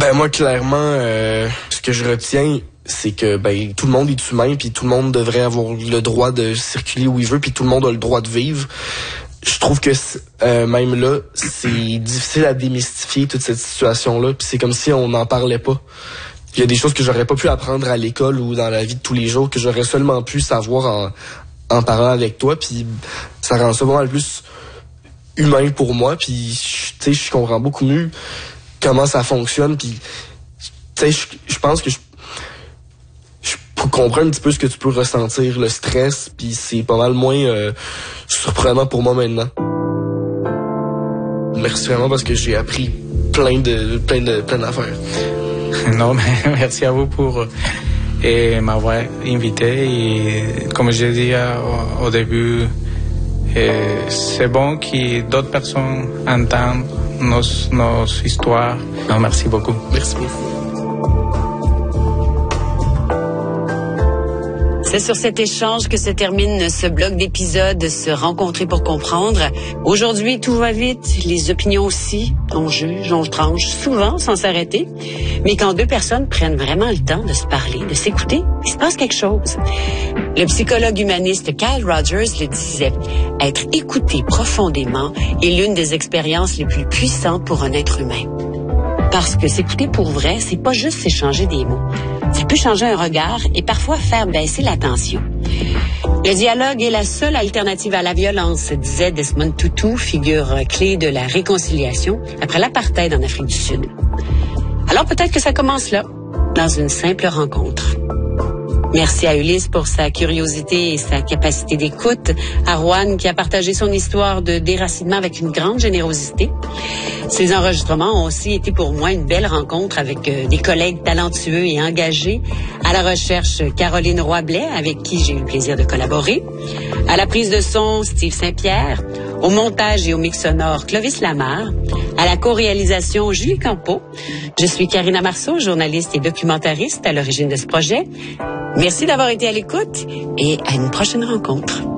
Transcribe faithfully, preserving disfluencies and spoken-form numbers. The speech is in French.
Ben moi, clairement, euh, ce que je retiens, c'est que ben tout le monde est humain, puis tout le monde devrait avoir le droit de circuler où il veut, puis tout le monde a le droit de vivre. Je trouve que euh, même là, c'est difficile à démystifier toute cette situation-là, puis c'est comme si on n'en parlait pas. Il y a des choses que j'aurais pas pu apprendre à l'école ou dans la vie de tous les jours, que j'aurais seulement pu savoir en, en parlant avec toi, puis ça rend ça vraiment plus humain pour moi, puis tu sais, je comprends beaucoup mieux comment ça fonctionne, puis tu sais, je pense que je je comprends un petit peu ce que tu peux ressentir, le stress, puis c'est pas mal moins euh, surprenant pour moi maintenant. Merci vraiment parce que j'ai appris plein de plein de plein d'affaires. Non, mais merci à vous pour et m'avoir invité. Et comme je dit au, au début, et c'est bon que d'autres personnes entendent nos, nos histoires. Non, merci beaucoup. Merci beaucoup. C'est sur cet échange que se termine ce bloc d'épisodes Se rencontrer pour comprendre. Aujourd'hui, tout va vite, les opinions aussi. On juge, on tranche, souvent sans s'arrêter. Mais quand deux personnes prennent vraiment le temps de se parler, de s'écouter, il se passe quelque chose. Le psychologue humaniste Kyle Rogers le disait, être écouté profondément est l'une des expériences les plus puissantes pour un être humain. Parce que s'écouter pour vrai, c'est pas juste s'échanger des mots. Ça peut changer un regard et parfois faire baisser la tension. Le dialogue est la seule alternative à la violence, disait Desmond Tutu, figure clé de la réconciliation après l'apartheid en Afrique du Sud. Alors peut-être que ça commence là, dans une simple rencontre. Merci à Ulysse pour sa curiosité et sa capacité d'écoute, à Roanne qui a partagé son histoire de déracinement avec une grande générosité. Ces enregistrements ont aussi été pour moi une belle rencontre avec euh, des collègues talentueux et engagés. À la recherche, Caroline Roy-Blais, avec qui j'ai eu le plaisir de collaborer. À la prise de son, Steve Saint-Pierre. Au montage et au mix sonore, Clovis Lamarre. À la co-réalisation, Julie Campeau. Je suis Karina Marceau, journaliste et documentariste à l'origine de ce projet. Merci d'avoir été à l'écoute et à une prochaine rencontre.